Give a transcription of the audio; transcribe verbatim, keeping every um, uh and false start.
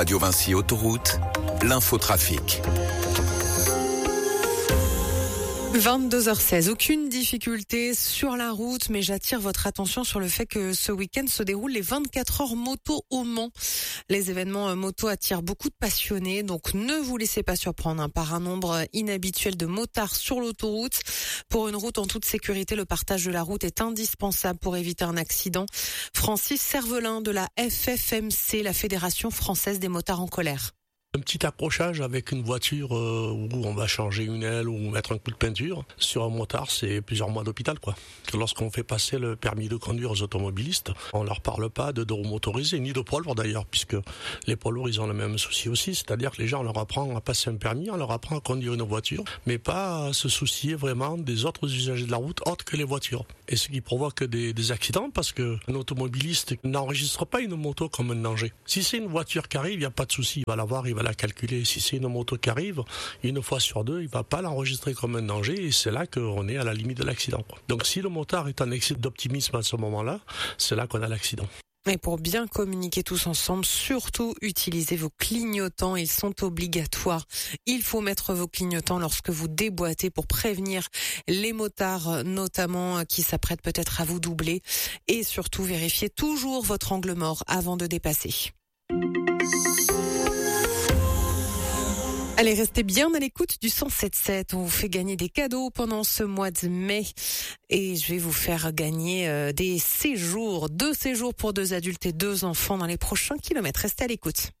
Radio Vinci Autoroute, l'infotrafic. vingt-deux heures seize, aucune difficulté sur la route, mais j'attire votre attention sur le fait que ce week-end se déroulent les vingt-quatre heures moto au Mans. Les événements moto attirent beaucoup de passionnés, donc ne vous laissez pas surprendre par un nombre inhabituel de motards sur l'autoroute. Pour une route en toute sécurité, le partage de la route est indispensable pour éviter un accident. Francis Cervelin de la F F M C, la Fédération française des motards en colère. Un petit accrochage avec une voiture euh, où on va changer une aile ou mettre un coup de peinture. Sur un motard, c'est plusieurs mois d'hôpital, quoi. Lorsqu'on fait passer le permis de conduire aux automobilistes, on leur parle pas de deux roues motorisées, ni de poids lourds d'ailleurs, puisque les poids lourds, ils ont le même souci aussi. C'est-à-dire que les gens, on leur apprend à passer un permis, on leur apprend à conduire une voiture, mais pas à se soucier vraiment des autres usagers de la route, autres que les voitures. Et ce qui provoque des, des accidents, parce qu'un automobiliste n'enregistre pas une moto comme un danger. Si c'est une voiture qui arrive, il n'y a pas de souci, il va la voir, il va la calculer. Si c'est une moto qui arrive, une fois sur deux, il va pas l'enregistrer comme un danger et c'est là qu'on est à la limite de l'accident. Donc si le motard est en excès d'optimisme à ce moment-là, c'est là qu'on a l'accident. Et pour bien communiquer tous ensemble, surtout utilisez vos clignotants, ils sont obligatoires. Il faut mettre vos clignotants lorsque vous déboîtez pour prévenir les motards, notamment qui s'apprêtent peut-être à vous doubler. Et surtout, vérifiez toujours votre angle mort avant de dépasser. Allez, restez bien à l'écoute du cent sept sept. On vous fait gagner des cadeaux pendant ce mois de mai. Et je vais vous faire gagner euh, des séjours, deux séjours pour deux adultes et deux enfants dans les prochains kilomètres. Restez à l'écoute.